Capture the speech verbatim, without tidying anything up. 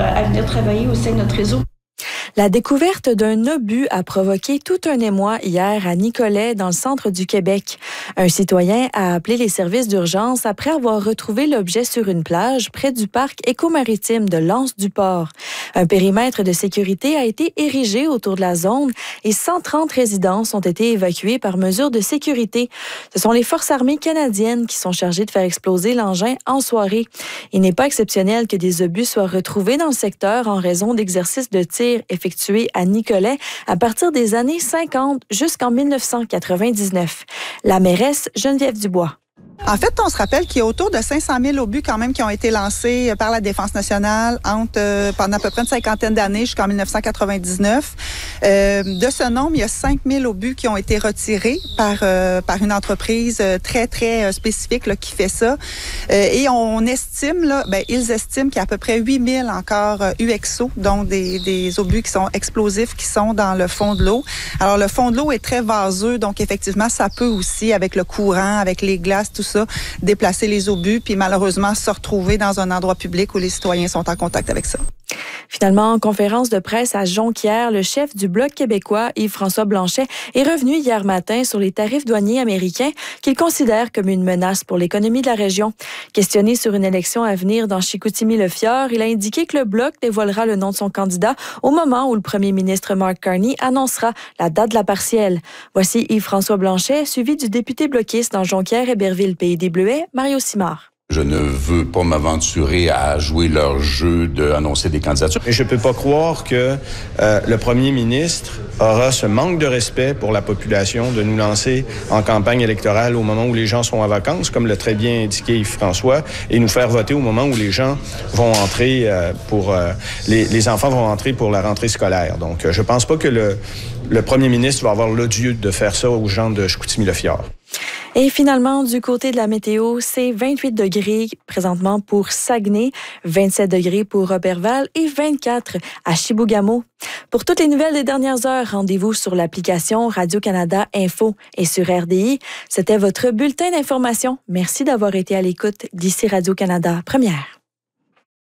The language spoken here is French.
à venir travailler au sein de notre réseau. La découverte d'un obus a provoqué tout un émoi hier à Nicolet, dans le centre du Québec. Un citoyen a appelé les services d'urgence après avoir retrouvé l'objet sur une plage près du parc écomaritime de l'Anse-du-Port. Un périmètre de sécurité a été érigé autour de la zone et cent trente résidences ont été évacuées par mesure de sécurité. Ce sont les forces armées canadiennes qui sont chargées de faire exploser l'engin en soirée. Il n'est pas exceptionnel que des obus soient retrouvés dans le secteur en raison d'exercices de tir effectués à Nicolet à partir des années cinquante jusqu'en mille neuf cent quatre-vingt-dix-neuf. La mairesse Geneviève Dubois. En fait, on se rappelle qu'il y a autour de cinq cent mille obus quand même qui ont été lancés par la Défense nationale entre, euh, pendant à peu près une cinquantaine d'années jusqu'en mille neuf cent quatre-vingt-dix-neuf. Euh, de ce nombre, il y a cinq mille obus qui ont été retirés par, euh, par une entreprise très, très spécifique là, qui fait ça. Euh, et on estime, là, ben, ils estiment qu'il y a à peu près huit mille encore euh, U X O, donc des, des obus qui sont explosifs, qui sont dans le fond de l'eau. Alors, le fond de l'eau est très vaseux, donc effectivement, ça peut aussi, avec le courant, avec les glaces, tout ça, déplacer les obus, puis malheureusement se retrouver dans un endroit public où les citoyens sont en contact avec ça. Finalement, en conférence de presse à Jonquière, le chef du Bloc québécois, Yves-François Blanchet, est revenu hier matin sur les tarifs douaniers américains qu'il considère comme une menace pour l'économie de la région. Questionné sur une élection à venir dans Chicoutimi-le-Fjord, il a indiqué que le Bloc dévoilera le nom de son candidat au moment où le premier ministre Mark Carney annoncera la date de la partielle. Voici Yves-François Blanchet, suivi du député bloquiste dans Jonquière-Héberville-Pays des Bleuets, Mario Simard. Je ne veux pas m'aventurer à jouer leur jeu d'annoncer des candidatures. Et je ne peux pas croire que euh, le premier ministre aura ce manque de respect pour la population de nous lancer en campagne électorale au moment où les gens sont en vacances, comme l'a très bien indiqué Yves-François, et nous faire voter au moment où les gens vont entrer euh, pour... Euh, les, les enfants vont entrer pour la rentrée scolaire. Donc, euh, je ne pense pas que le, le premier ministre va avoir l'odieux de faire ça aux gens de Chicoutimi-le-Fjord. Et finalement, du côté de la météo, c'est vingt-huit degrés présentement pour Saguenay, vingt-sept degrés pour Roberval et vingt-quatre à Chibougamau. Pour toutes les nouvelles des dernières heures, rendez-vous sur l'application Radio-Canada Info et sur R D I. C'était votre bulletin d'information. Merci d'avoir été à l'écoute d'ici Radio-Canada Première.